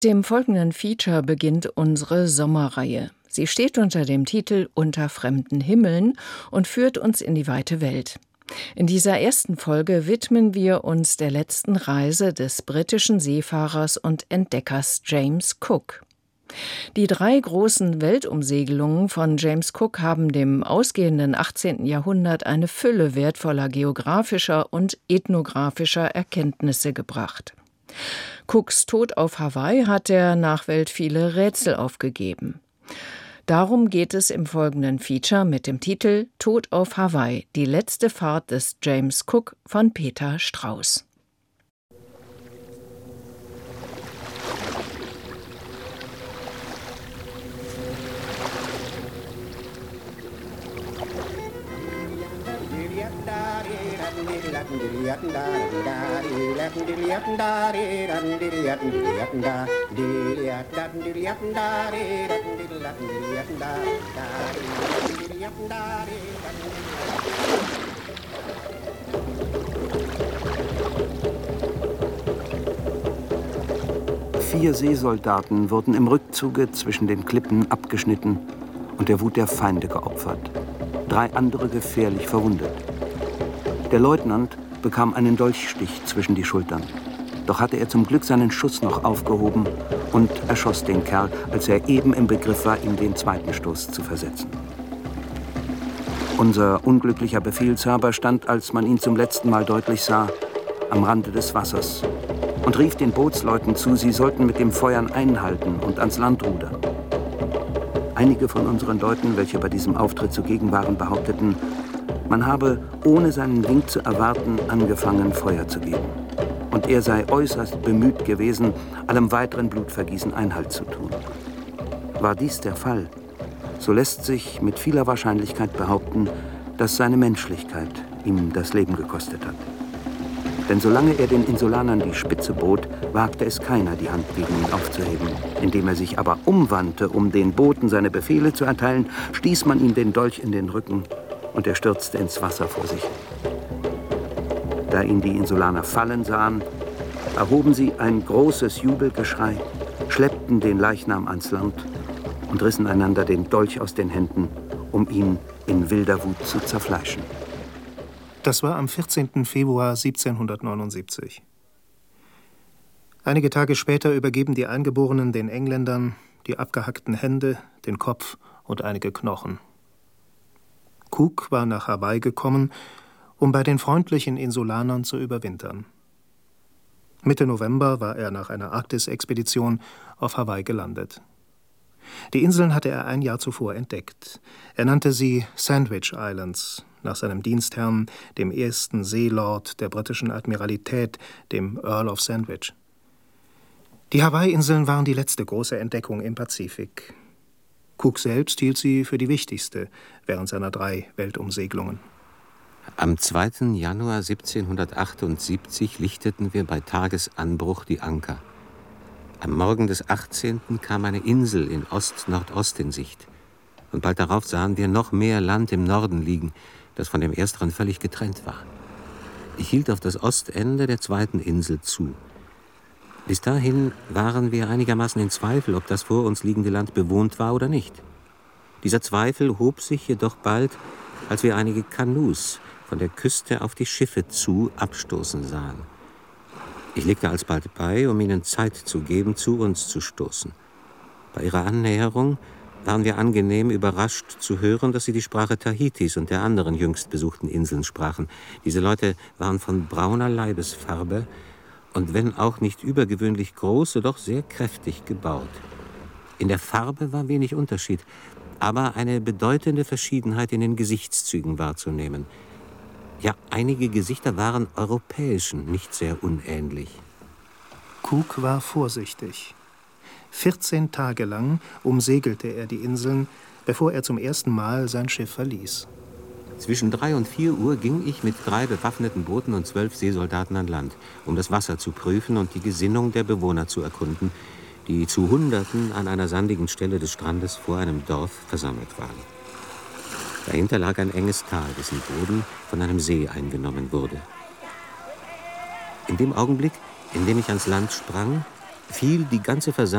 Dem folgenden Feature beginnt unsere Sommerreihe. Sie steht unter dem Titel »Unter fremden Himmeln« und führt uns in die weite Welt. In dieser ersten Folge widmen wir uns der letzten Reise des britischen Seefahrers und Entdeckers James Cook. Die 3 großen Weltumsegelungen von James Cook haben dem ausgehenden 18. Jahrhundert eine Fülle wertvoller geografischer und ethnografischer Erkenntnisse gebracht. Cooks Tod auf Hawaii hat der Nachwelt viele Rätsel aufgegeben. Darum geht es im folgenden Feature mit dem Titel »Tod auf Hawaii – Die letzte Fahrt des James Cook« von Peter Strauß. Vier Seesoldaten wurden im Rückzuge zwischen den Klippen abgeschnitten und der Wut der Feinde geopfert. 3 andere gefährlich verwundet. Der Leutnant bekam einen Dolchstich zwischen die Schultern. Doch hatte er zum Glück seinen Schuss noch aufgehoben und erschoss den Kerl, als er eben im Begriff war, ihm den zweiten Stoß zu versetzen. Unser unglücklicher Befehlshaber stand, als man ihn zum letzten Mal deutlich sah, am Rande des Wassers und rief den Bootsleuten zu, sie sollten mit dem Feuern einhalten und ans Land rudern. Einige von unseren Leuten, welche bei diesem Auftritt zugegen waren, behaupteten, man habe, ohne seinen Wink zu erwarten, angefangen, Feuer zu geben. Und er sei äußerst bemüht gewesen, allem weiteren Blutvergießen Einhalt zu tun. War dies der Fall, so lässt sich mit vieler Wahrscheinlichkeit behaupten, dass seine Menschlichkeit ihm das Leben gekostet hat. Denn solange er den Insulanern die Spitze bot, wagte es keiner, die Hand gegen ihn aufzuheben. Indem er sich aber umwandte, um den Booten seine Befehle zu erteilen, stieß man ihm den Dolch in den Rücken und er stürzte ins Wasser vor sich. Da ihn die Insulaner fallen sahen, erhoben sie ein großes Jubelgeschrei, schleppten den Leichnam ans Land und rissen einander den Dolch aus den Händen, um ihn in wilder Wut zu zerfleischen. Das war am 14. Februar 1779. Einige Tage später übergeben die Eingeborenen den Engländern die abgehackten Hände, den Kopf und einige Knochen. Cook war nach Hawaii gekommen, um bei den freundlichen Insulanern zu überwintern. Mitte November war er nach einer Arktis-Expedition auf Hawaii gelandet. Die Inseln hatte er ein Jahr zuvor entdeckt. Er nannte sie Sandwich Islands, nach seinem Dienstherrn, dem ersten Seelord der britischen Admiralität, dem Earl of Sandwich. Die Hawaii-Inseln waren die letzte große Entdeckung im Pazifik. Cook selbst hielt sie für die wichtigste während seiner 3 Weltumsegelungen. Am 2. Januar 1778 lichteten wir bei Tagesanbruch die Anker. Am Morgen des 18. kam eine Insel in Ost-Nordost in Sicht. Und bald darauf sahen wir noch mehr Land im Norden liegen, das von dem ersteren völlig getrennt war. Ich hielt auf das Ostende der 2. Insel zu. Bis dahin waren wir einigermaßen in Zweifel, ob das vor uns liegende Land bewohnt war oder nicht. Dieser Zweifel hob sich jedoch bald, als wir einige Kanus von der Küste auf die Schiffe zu abstoßen sahen. Ich legte alsbald bei, um ihnen Zeit zu geben, zu uns zu stoßen. Bei ihrer Annäherung waren wir angenehm überrascht zu hören, dass sie die Sprache Tahitis und der anderen jüngst besuchten Inseln sprachen. Diese Leute waren von brauner Leibesfarbe und wenn auch nicht übergewöhnlich groß, so doch sehr kräftig gebaut. In der Farbe war wenig Unterschied, aber eine bedeutende Verschiedenheit in den Gesichtszügen wahrzunehmen. Ja, einige Gesichter waren europäischen nicht sehr unähnlich. Cook war vorsichtig. 14 Tage lang umsegelte er die Inseln, bevor er zum ersten Mal sein Schiff verließ. Zwischen 3 und 4 Uhr ging ich mit 3 bewaffneten Booten und 12 Seesoldaten an Land, um das Wasser zu prüfen und die Gesinnung der Bewohner zu erkunden, die zu Hunderten an einer sandigen Stelle des Strandes vor einem Dorf versammelt waren. Dahinter lag ein enges Tal, dessen Boden von einem See eingenommen wurde. In dem Augenblick, in dem ich ans Land sprang, fiel die ganze Versammlung